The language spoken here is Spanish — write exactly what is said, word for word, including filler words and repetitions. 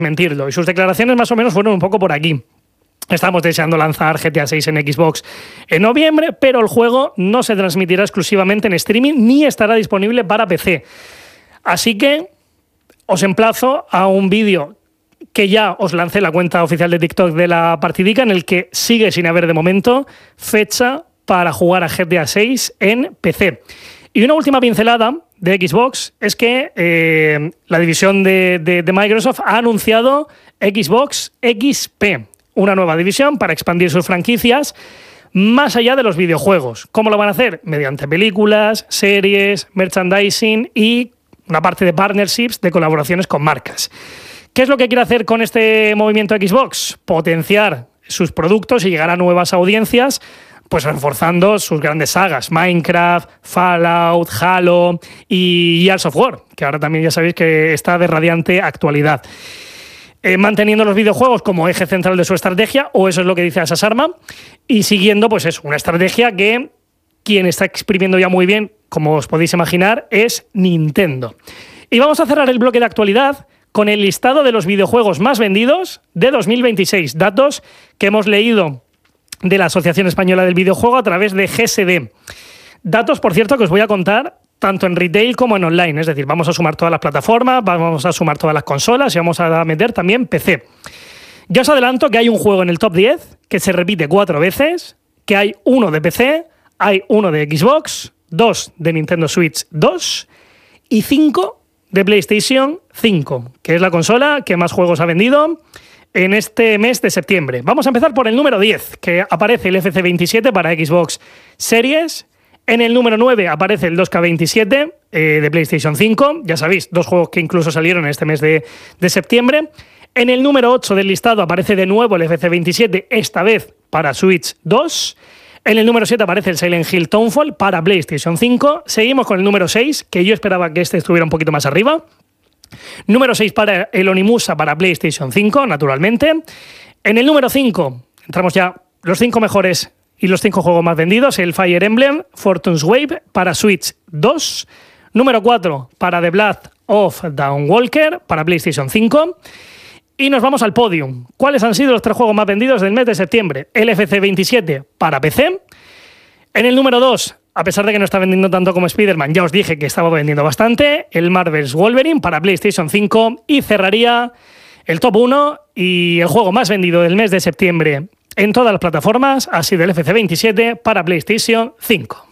mentirlo. Y sus declaraciones más o menos fueron un poco por aquí. Estamos deseando lanzar G T A seis en Xbox en noviembre, pero el juego no se transmitirá exclusivamente en streaming ni estará disponible para P C. Así que os emplazo a un vídeo que ya os lancé en la cuenta oficial de TikTok de la partidica, en el que sigue sin haber de momento fecha para jugar a G T A seis en P C. Y una última pincelada de Xbox es que eh, la división de, de, de Microsoft ha anunciado Xbox X P, una nueva división para expandir sus franquicias más allá de los videojuegos. ¿Cómo lo van a hacer? Mediante películas, series, merchandising y una parte de partnerships, de colaboraciones con marcas. ¿Qué es lo que quiere hacer con este movimiento Xbox? Potenciar sus productos y llegar a nuevas audiencias, pues reforzando sus grandes sagas, Minecraft, Fallout, Halo y Gears of War, que ahora también ya sabéis que está de radiante actualidad. Eh, manteniendo los videojuegos como eje central de su estrategia, o eso es lo que dice Asas Arma, y siguiendo pues es una estrategia que quien está exprimiendo ya muy bien, como os podéis imaginar, es Nintendo. Y vamos a cerrar el bloque de actualidad con el listado de los videojuegos más vendidos de dos mil veintiséis, datos que hemos leído de la Asociación Española del Videojuego a través de G S D. Datos, por cierto, que os voy a contar tanto en retail como en online, es decir, vamos a sumar todas las plataformas, vamos a sumar todas las consolas y vamos a meter también P C. Ya os adelanto que hay un juego en el top diez que se repite cuatro veces, que hay uno de P C, hay uno de Xbox, dos de Nintendo Switch dos y cinco de PlayStation cinco, que es la consola que más juegos ha vendido en este mes de septiembre. Vamos a empezar por el número diez, que aparece el F C veintisiete para Xbox Series. En el número nueve aparece el dos K veintisiete eh, de PlayStation cinco. Ya sabéis, dos juegos que incluso salieron en este mes de, de septiembre. En el número ocho del listado aparece de nuevo el F C veintisiete, esta vez para Switch dos. En el número siete aparece el Silent Hill Townfall para PlayStation cinco. Seguimos con el número seis, que yo esperaba que este estuviera un poquito más arriba. Número seis para el Onimusa para PlayStation cinco, naturalmente. En el número cinco, entramos ya los cinco mejores y los cinco juegos más vendidos, el Fire Emblem Fortune's Wave para Switch dos. Número cuatro para The Blood of Dawnwalker para PlayStation cinco. Y nos vamos al podium. ¿Cuáles han sido los tres juegos más vendidos del mes de septiembre? El F C veintisiete para P C. En el número dos, a pesar de que no está vendiendo tanto como Spider-Man, ya os dije que estaba vendiendo bastante, el Marvel's Wolverine para PlayStation cinco. Y cerraría el top uno y el juego más vendido del mes de septiembre en todas las plataformas ha sido el F C veintisiete para PlayStation cinco.